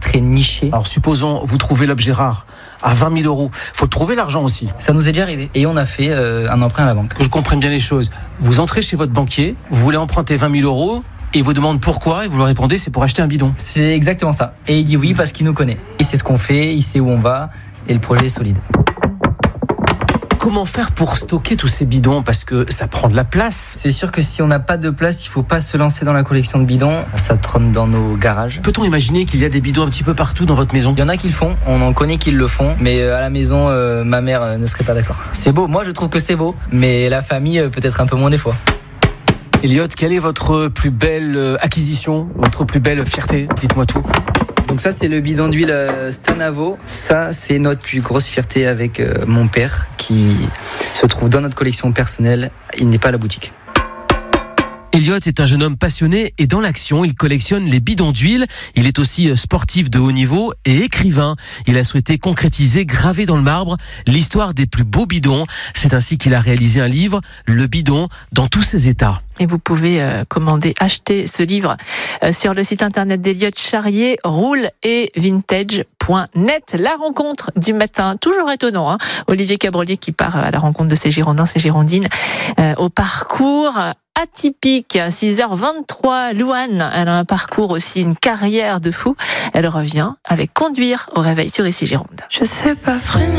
très niché. Alors supposons, vous trouvez l'objet rare à 20 000 euros. Faut trouver l'argent aussi. Ça nous est déjà arrivé. Et on a fait un emprunt à la banque. Que je comprenne bien les choses. Vous entrez chez votre banquier, vous voulez emprunter 20 000 euros, et il vous demande pourquoi, et vous lui répondez c'est pour acheter un bidon. C'est exactement ça. Et il dit oui parce qu'il nous connaît. Il sait ce qu'on fait, il sait où on va, et le projet est solide. Comment faire pour stocker tous ces bidons ? Parce que ça prend de la place. C'est sûr que si on n'a pas de place, il faut pas se lancer dans la collection de bidons. Ça trône dans nos garages. Peut-on imaginer qu'il y a des bidons un petit peu partout dans votre maison ? Il y en a qui le font, on en connaît qui le font, mais à la maison, ma mère ne serait pas d'accord. C'est beau, moi je trouve que c'est beau, mais la famille peut-être un peu moins des fois. Elliot, quelle est votre plus belle acquisition, votre plus belle fierté ? Dites-moi tout. Donc ça c'est le bidon d'huile Stanavo. Ça c'est notre plus grosse fierté avec mon père qui se trouve dans notre collection personnelle. Il n'est pas à la boutique. Elliot est un jeune homme passionné et dans l'action, il collectionne les bidons d'huile. Il est aussi sportif de haut niveau et écrivain. Il a souhaité concrétiser, graver dans le marbre, l'histoire des plus beaux bidons. C'est ainsi qu'il a réalisé un livre, Le bidon dans tous ses états. Et vous pouvez acheter ce livre sur le site internet d'Elliot Charrier, rouleetvintage.net. La rencontre du matin, toujours étonnant, hein. Olivier Cabrelier qui part à la rencontre de ses Girondins, ses Girondines, au parcours atypique. 6h23, Louane, elle a un parcours aussi, une carrière de fou. Elle revient avec Conduire au réveil sur Ici Gironde. Je sais pas freiner.